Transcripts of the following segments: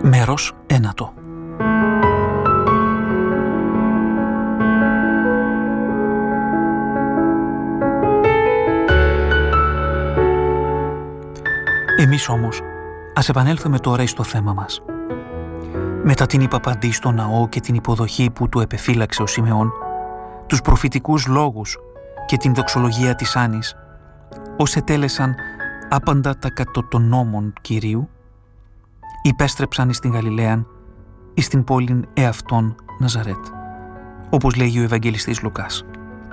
Μέρος 9. Εμείς όμως ας επανέλθουμε τώρα στο θέμα μας. Μετά την υπαπαντή στο ναό και την υποδοχή που του επεφύλαξε ο Σιμεών, τους προφητικούς λόγους και την δοξολογία της Άννης, ως ετέλεσαν άπαντα τα κατ' των νόμων Κυρίου, υπέστρεψαν στην Γαλιλαίαν εις την πόλην εαυτόν Ναζαρέτ, όπως λέγει ο Ευαγγελιστής Λουκάς.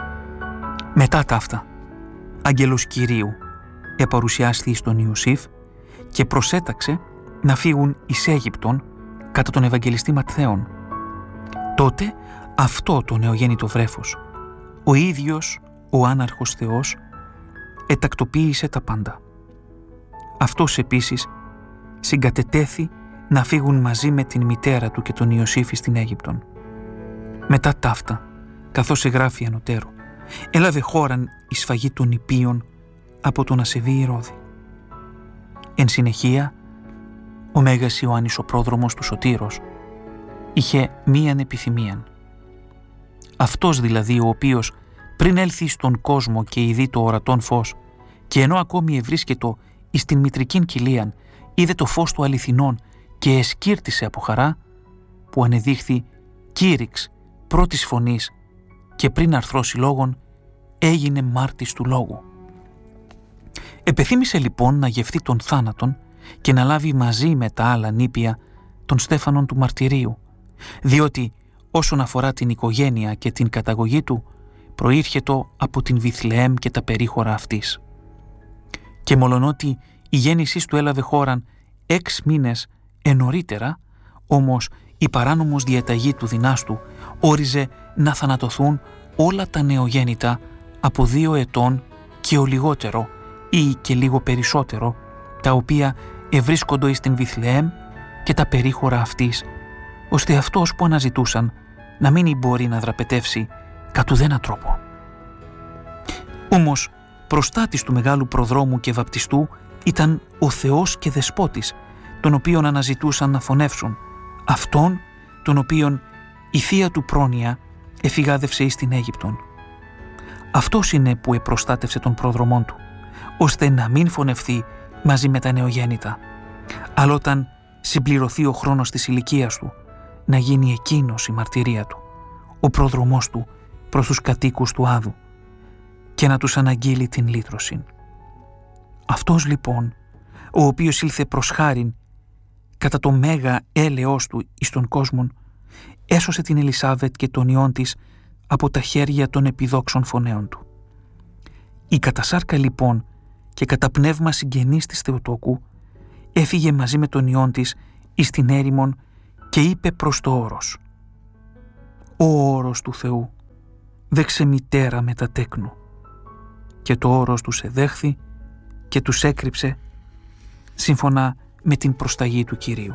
Μετά ταύτα, άγγελος Κυρίου επαρουσιάστη στον Ιωσήφ και προσέταξε να φύγουν εις Αίγυπτον κατά τον Ευαγγελιστή Ματθαίον. Τότε αυτό το νεογέννητο βρέφος, ο ίδιος ο άναρχος Θεός, ετακτοποίησε τα πάντα. Αυτός επίσης συγκατετέθη να φύγουν μαζί με την μητέρα του και τον Ιωσήφ στην Αίγυπτον. Μετά ταύτα, καθώς εγγράφει ανωτέρω, έλαβε χώραν η σφαγή των Ιππίων από τον ασεβή Ηρώδη. Εν συνεχεία, ο Μέγας Ιωάννης ο πρόδρομος του Σωτήρος είχε μίαν επιθυμίαν. Αυτός δηλαδή ο οποίος πριν έλθει στον κόσμο και ειδεί το ορατόν φως και ενώ ακόμη ευρίσκετο εις την μητρικήν κοιλίαν είδε το φως του αληθινών και εσκύρτησε από χαρά, που ανεδείχθη κήρυξ πρώτης φωνής και πριν αρθρώσει λόγων έγινε μάρτης του λόγου. Επεθύμησε λοιπόν να γευθεί τον θάνατον και να λάβει μαζί με τα άλλα νήπια των στέφανων του μαρτυρίου, διότι όσον αφορά την οικογένεια και την καταγωγή του προήρχετο από την Βιθλεέμ και τα περίχωρα αυτής. Και μολονότι η γέννησής του έλαβε χώραν 6 μήνες ενωρίτερα, όμως η παράνομος διαταγή του δυνάστου όριζε να θανατωθούν όλα τα νεογέννητα από 2 ετών και ο λιγότερο ή και λίγο περισσότερο, τα οποία ευρίσκοντο εις την Βιθλεέμ και τα περίχωρα αυτής, ώστε αυτός που αναζητούσαν να μην μπορεί να δραπετεύσει κατ' ουδένα τρόπο. Όμως προστάτης του μεγάλου προδρόμου και βαπτιστού ήταν ο Θεός και Δεσπότης, τον οποίον αναζητούσαν να φωνεύσουν, αυτόν τον οποίον η θεία του πρόνοια εφηγάδευσε εις την Αίγυπτον. Αυτός είναι που επροστάτευσε τον προδρομόν του, ώστε να μην φωνευθεί μαζί με τα νεογέννητα, αλλά όταν συμπληρωθεί ο χρόνος της ηλικίας του, να γίνει εκείνος η μαρτυρία του, ο προδρομός του προς τους κατοίκους του Άδου και να τους αναγγείλει την λύτρωση. Αυτός λοιπόν, ο οποίος ήλθε προς χάριν κατά το μέγα έλεος του εις τον κόσμον, έσωσε την Ελισάβετ και τον ιόν της από τα χέρια των επιδόξων φωνέων του. Η κατασάρκα λοιπόν και κατά πνεύμα συγγενής της Θεοτόκου έφυγε μαζί με τον ιόν της εις την έρημον και είπε προς το όρος: «Ο όρος του Θεού, δέξε μητέρα με τα τέκνου». Και το όρος τους εδέχθη και τους έκρυψε σύμφωνα με την προσταγή του Κυρίου.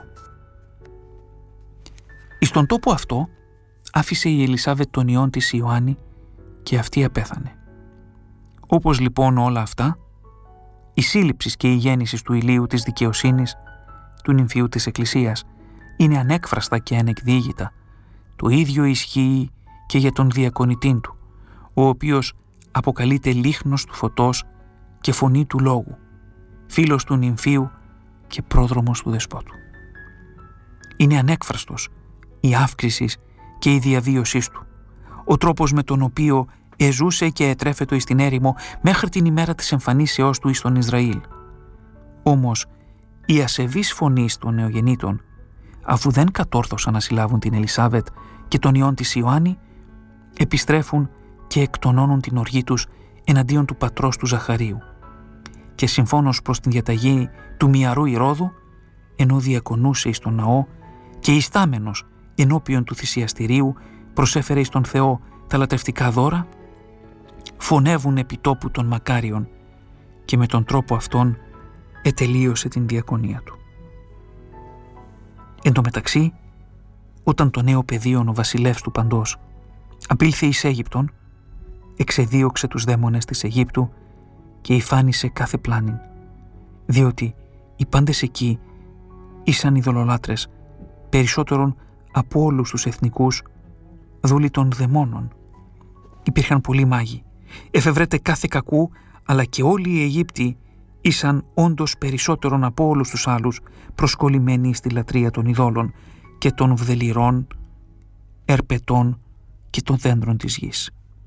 Εις τον τόπο αυτό άφησε η Ελισάβετ τον ιόν της Ιωάννη και αυτή απέθανε. Όπως λοιπόν όλα αυτά, η σύλληψη και η γέννηση του ηλίου της δικαιοσύνης, του νυμφιού της Εκκλησίας, είναι ανέκφραστα και ανεκδίγητα. Το ίδιο ισχύει και για τον διακονητήν του, ο οποίος αποκαλείται λίχνος του φωτός και φωνή του λόγου, φίλος του νυμφίου και πρόδρομος του δεσπότου. Είναι ανέκφραστος η αύξηση και η διαβίωσή του, ο τρόπος με τον οποίο εζούσε και ετρέφετο εις την έρημο μέχρι την ημέρα της εμφανίσεώς του εις τον Ισραήλ. Όμως η ασεβής φωνής των νεογεννήτων, αφού δεν κατόρθωσαν να συλλάβουν την Ελισάβετ και τον ιόν της Ιωάννη, επιστρέφουν και εκτονώνουν την οργή τους εναντίον του πατρός του Ζαχαρίου και συμφώνως προς την διαταγή του μιαρού Ηρώδου, ενώ διακονούσε εις τον ναό και ιστάμενος ενώπιον του θυσιαστηρίου προσέφερε εις τον Θεό τα λατρευτικά δώρα, φωνεύουν επί τόπου των μακάριων και με τον τρόπο αυτόν ετελείωσε την διακονία του. Εν τω μεταξύ, όταν το νέο παιδίον ο βασιλεύς του παντός απήλθε εις Αίγυπτον, εξεδίωξε τους δαίμονες της Αιγύπτου και υφάνισε κάθε πλάνην, διότι οι πάντες εκεί ήσαν ειδωλολάτρες περισσότερον από όλους τους εθνικούς, δούλοι των δαιμόνων. Υπήρχαν πολλοί μάγοι, εφευρέτε κάθε κακού, αλλά και όλοι οι Αιγύπτιοι ήσαν όντως περισσότερον από όλους τους άλλους προσκολλημένοι στη λατρεία των ειδόλων και των βδελιρών, ερπετών και των δέντρων της γης.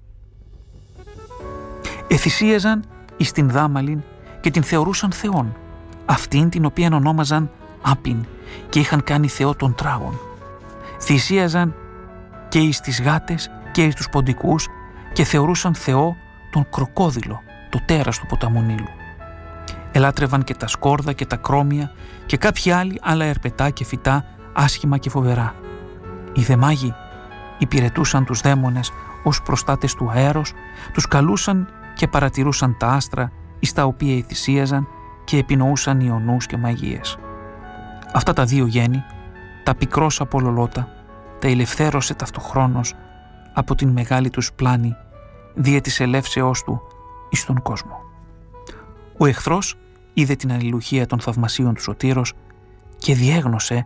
Εθυσίαζαν εις την Δάμαλην και την θεωρούσαν θεόν, αυτήν την οποία ονόμαζαν Άπιν και είχαν κάνει θεό των τράγων. Θυσίαζαν και εις τις γάτες και εις τους ποντικούς και θεωρούσαν θεό τον κροκόδιλο, το τέρας του ποταμού Νείλου. Ελάτρευαν και τα σκόρδα και τα κρόμια και κάποιοι άλλα ερπετά και φυτά άσχημα και φοβερά. Οι δε μάγοι υπηρετούσαν τους δαίμονες ως προστάτες του αέρος, τους καλούσαν και παρατηρούσαν τα άστρα εις τα οποία θυσίαζαν και επινοούσαν ιονούς και μαγείες. Αυτά τα δύο γέννη, τα πικρός απολολότα, τα ελευθέρωσε ταυτοχρόνως από την μεγάλη τους πλάνη δια της ελεύσεώς του εις τον κόσμο. Ο εχθρός είδε την αλληλουχία των θαυμασίων του Σωτήρος και διέγνωσε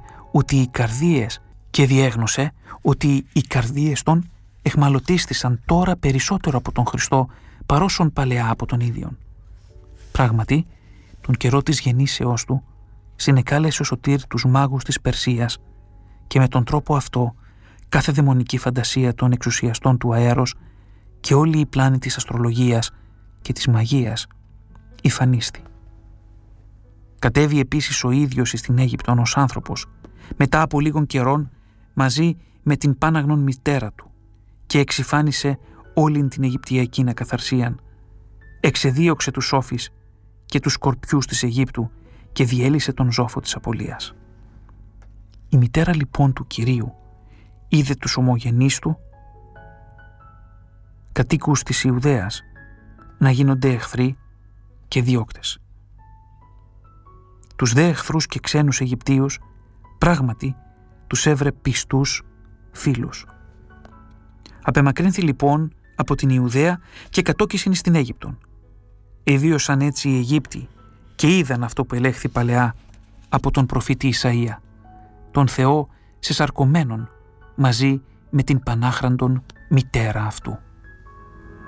ότι οι καρδίες των εχμαλωτίστησαν τώρα περισσότερο από τον Χριστό παρόσον παλαιά από τον ίδιον. Πράγματι, τον καιρό της γεννήσεώς του συνεκάλεσε ο Σωτήρ τους μάγους της Περσίας και με τον τρόπο αυτό κάθε δαιμονική φαντασία των εξουσιαστών του αέρος και όλη η πλάνη της αστρολογίας και της μαγείας υφανίστη. Κατέβη επίσης ο ίδιος στην Αίγυπτον ως άνθρωπος, μετά από λίγων καιρών μαζί με την πάναγνον μητέρα του και εξυφάνισε όλην την Αιγυπτιακήν ακαθαρσίαν, εξεδίωξε τους σόφις και τους σκορπιούς της Αιγύπτου και διέλυσε τον ζόφο της απολίας. Η μητέρα λοιπόν του Κυρίου είδε τους ομογενείς του, κατοίκους της Ιουδαίας, να γίνονται εχθροί και διώκτες. Τους δε εχθρούς και ξένους Αιγυπτίους πράγματι τους έβρε πιστούς φίλους. Απεμακρύνθη λοιπόν από την Ιουδαία και κατόκισιν στην Αίγυπτον. Εβίωσαν έτσι οι Αιγύπτιοι και είδαν αυτό που ελέγχθη παλαιά από τον προφήτη Ισαΐα, τον Θεό σεσαρκωμένον μαζί με την πανάχραντον μητέρα αυτού.